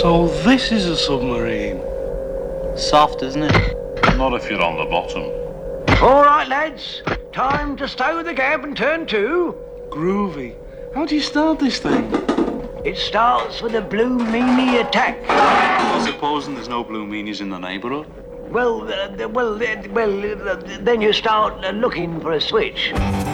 So this is a submarine. Soft, isn't it? Not if you're on the bottom. All right, lads. Time to stow the gap and turn to. Groovy. How do you start this thing? It starts with a blue meanie attack. Supposing there's no blue meanies in the neighborhood. Then you start looking for a switch.